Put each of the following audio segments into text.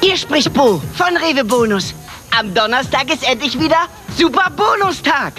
Hier spricht Bo von Rewe Bonus. Am Donnerstag ist endlich wieder Super Bonustag.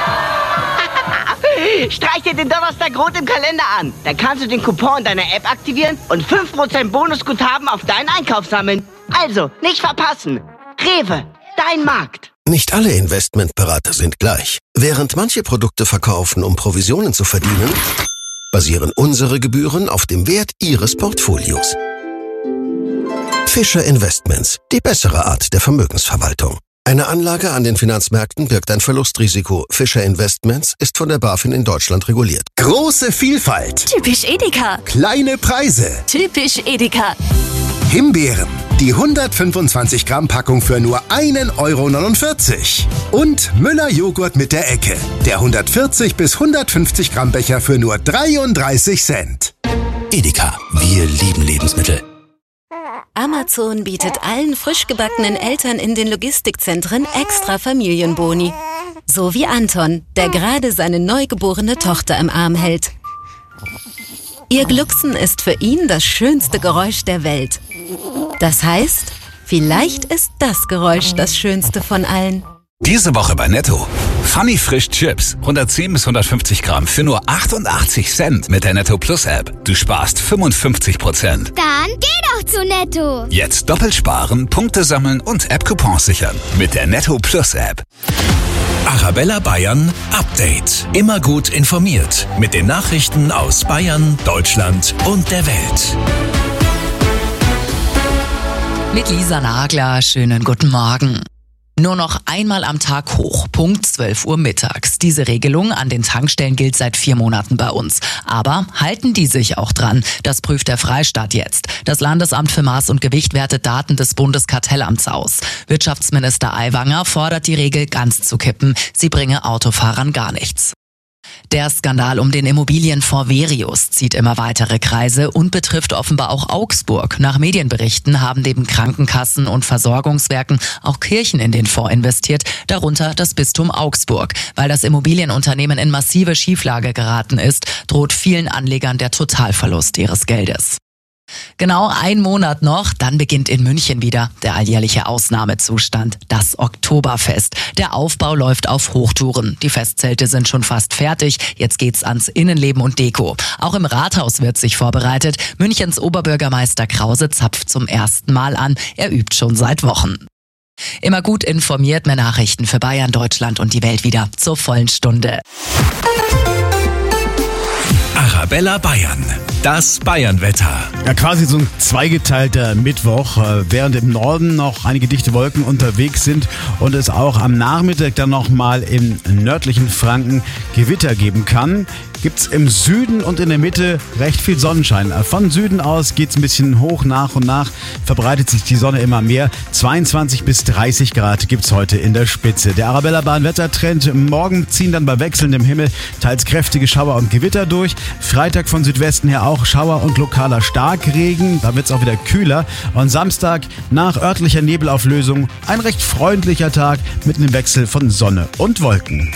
Streich dir den Donnerstag rot im Kalender an. Dann kannst du den Coupon in deiner App aktivieren und 5% Bonusguthaben auf deinen Einkauf sammeln. Also, nicht verpassen. Rewe, dein Markt. Nicht alle Investmentberater sind gleich. Während manche Produkte verkaufen, um Provisionen zu verdienen, basieren unsere Gebühren auf dem Wert Ihres Portfolios. Fischer Investments, die bessere Art der Vermögensverwaltung. Eine Anlage an den Finanzmärkten birgt ein Verlustrisiko. Fischer Investments ist von der BaFin in Deutschland reguliert. Große Vielfalt. Typisch Edeka. Kleine Preise. Typisch Edeka. Himbeeren. Die 125 Gramm Packung für nur 1,49 €. Und Müller Joghurt mit der Ecke. Der 140 bis 150 Gramm Becher für nur 33 Cent. Edeka, wir lieben Lebensmittel. Amazon bietet allen frisch gebackenen Eltern in den Logistikzentren extra Familienboni. So wie Anton, der gerade seine neugeborene Tochter im Arm hält. Ihr Glucksen ist für ihn das schönste Geräusch der Welt. Das heißt, vielleicht ist das Geräusch das schönste von allen. Diese Woche bei Netto. Funny Frisch Chips. 110 bis 150 Gramm für nur 88 Cent mit der Netto Plus App. Du sparst 55%. Dann geh doch zu Netto. Jetzt doppelt sparen, Punkte sammeln und App-Coupons sichern. Mit der Netto Plus App. Arabella Bayern Update. Immer gut informiert. Mit den Nachrichten aus Bayern, Deutschland und der Welt. Mit Lisa Nagler, schönen guten Morgen. Nur noch einmal am Tag hoch, Punkt 12 Uhr mittags. Diese Regelung an den Tankstellen gilt seit 4 Monaten bei uns. Aber halten die sich auch dran? Das prüft der Freistaat jetzt. Das Landesamt für Maß und Gewicht wertet Daten des Bundeskartellamts aus. Wirtschaftsminister Aiwanger fordert, die Regel ganz zu kippen. Sie bringe Autofahrern gar nichts. Der Skandal um den Immobilienfonds Verius zieht immer weitere Kreise und betrifft offenbar auch Augsburg. Nach Medienberichten haben neben Krankenkassen und Versorgungswerken auch Kirchen in den Fonds investiert, darunter das Bistum Augsburg. Weil das Immobilienunternehmen in massive Schieflage geraten ist, droht vielen Anlegern der Totalverlust ihres Geldes. Genau 1 Monat noch, dann beginnt in München wieder der alljährliche Ausnahmezustand, das Oktoberfest. Der Aufbau läuft auf Hochtouren. Die Festzelte sind schon fast fertig, jetzt geht's ans Innenleben und Deko. Auch im Rathaus wird sich vorbereitet. Münchens Oberbürgermeister Krause zapft zum ersten Mal an. Er übt schon seit Wochen. Immer gut informiert, mehr Nachrichten für Bayern, Deutschland und die Welt wieder zur vollen Stunde. Arabella Bayern. Das Bayernwetter. Ja, quasi so ein zweigeteilter Mittwoch, während im Norden noch einige dichte Wolken unterwegs sind und es auch am Nachmittag dann nochmal im nördlichen Franken Gewitter geben kann, gibt's im Süden und in der Mitte recht viel Sonnenschein. Von Süden aus geht's ein bisschen hoch, nach und nach verbreitet sich die Sonne immer mehr. 22 bis 30 Grad gibt's heute in der Spitze. Der Arabella Bayern Wettertrend. Morgen ziehen dann bei wechselndem Himmel teils kräftige Schauer und Gewitter durch. Freitag von Südwesten her auch Schauer und lokaler Starkregen. Da wird's auch wieder kühler. Und Samstag nach örtlicher Nebelauflösung ein recht freundlicher Tag mit einem Wechsel von Sonne und Wolken.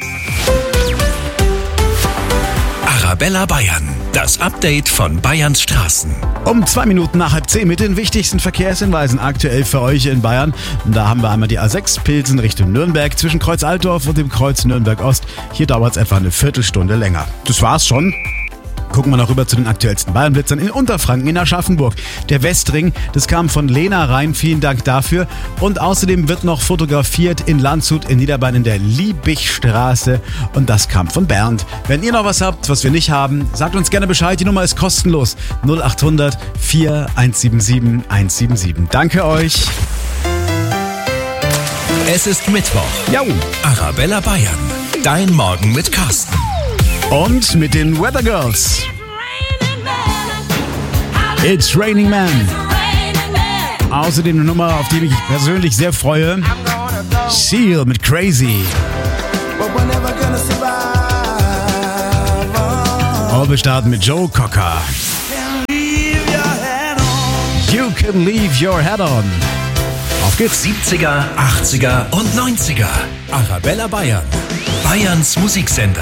Arabella Bayern. Das Update von Bayerns Straßen. Um 2 Minuten nach 9:30 mit den wichtigsten Verkehrshinweisen aktuell für euch in Bayern. Und da haben wir einmal die A6 Pilsen Richtung Nürnberg zwischen Kreuz Altdorf und dem Kreuz Nürnberg Ost. Hier dauert es etwa eine Viertelstunde länger. Das war's schon. Gucken wir noch rüber zu den aktuellsten Bayernblitzern in Unterfranken, in Aschaffenburg. Der Westring, das kam von Lena rein, vielen Dank dafür. Und außerdem wird noch fotografiert in Landshut in Niederbayern in der Liebigstraße. Und das kam von Bernd. Wenn ihr noch was habt, was wir nicht haben, sagt uns gerne Bescheid. Die Nummer ist kostenlos. 0800 4177 177. Danke euch. Es ist Mittwoch. Jo. Arabella Bayern. Dein Morgen mit Carsten. Und mit den Weather Girls. It's Raining Man. Außerdem eine Nummer, auf die ich mich persönlich sehr freue. Seal mit Crazy. Und wir starten mit Joe Cocker. You can leave your head on. Auf geht's. 70er, 80er und 90er. Arabella Bayern. Bayerns Musiksender.